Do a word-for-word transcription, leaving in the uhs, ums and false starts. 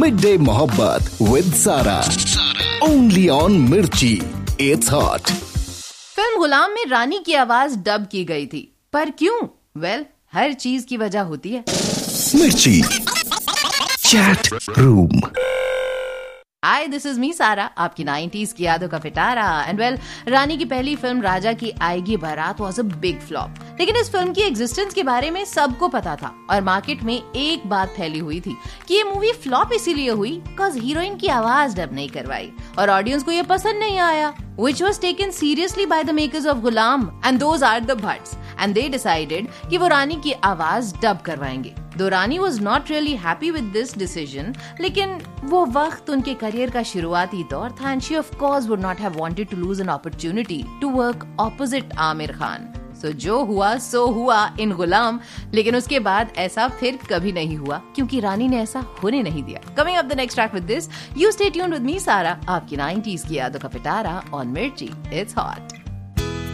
Midday मोहब्बत with सारा, only on मिर्ची, इट्स हॉट। फिल्म गुलाम में रानी की आवाज डब की गई थी, पर क्यों? वेल, हर चीज की वजह होती है। मिर्ची chat room. Hi, this is me सारा, आपकी नाइंटीज़ की यादों का पिटारा। एंड वेल, रानी की पहली फिल्म राजा की आएगी बारात वाज अ बिग फ्लॉप, लेकिन इस फिल्म की एग्जिस्टेंस के बारे में सबको पता था और मार्केट में एक बात फैली हुई थी कि ये मूवी फ्लॉप इसीलिए हुई बिकॉज हीरोइन की आवाज डब नहीं करवाई और ऑडियंस को ये पसंद नहीं आया, which was taken seriously by the makers of Ghulam, and those are the Bhatts, and they decided कि वो रानी की आवाज डब करवाएंगे। दो रानी was not really happy with this decision, लेकिन वो वक्त उनके करियर का शुरुआती दौर था and she of course would not have wanted to lose an opportunity to work opposite Aamir Khan. So, जो हुआ सो हुआ इन गुलाम, लेकिन उसके बाद ऐसा फिर कभी नहीं हुआ क्योंकि रानी ने ऐसा होने नहीं दिया। Coming up the next track with this, you stay tuned with me Sara, आपकी नाइंटीज़ की यादों का पिटारा on मिर्ची, it's hot।